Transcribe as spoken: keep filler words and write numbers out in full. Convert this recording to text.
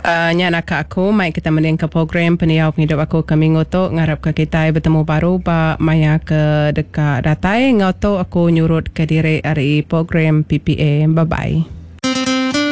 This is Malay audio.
Uh, nya nak aku mai kita mending ke program peniau penghidup aku ke minggu tu ngarap ke kita bertemu baru ba maya ke dekat datai ngau tu aku nyurut ke diri hari program P P A. Bye bye.